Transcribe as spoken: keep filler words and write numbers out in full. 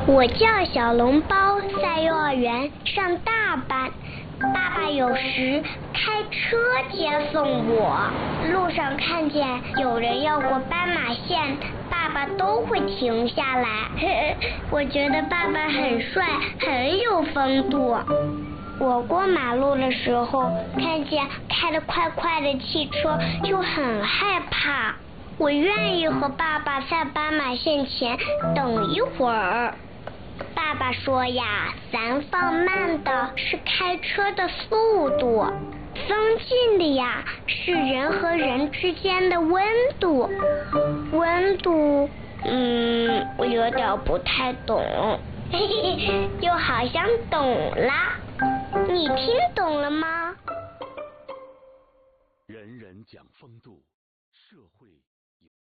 我叫小笼包，在幼儿园上大班。爸爸有时开车接送我，路上看见有人要过斑马线，爸爸都会停下来。我觉得爸爸很帅，很有风度。我过马路的时候，看见开得快快的汽车，就很害怕。我愿意和爸爸在斑马线前等一会儿。爸爸说呀，咱放慢的是开车的速度，增进的呀是人和人之间的温度。温度，嗯，我有点不太懂，嘿嘿，又好像懂了。你听懂了吗？